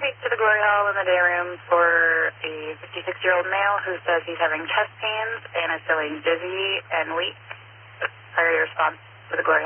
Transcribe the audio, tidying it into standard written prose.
traffic to the Glory Hall in the day room for a 56-year-old male who says he's having chest pains and is feeling dizzy and weak. Priority response to the Glory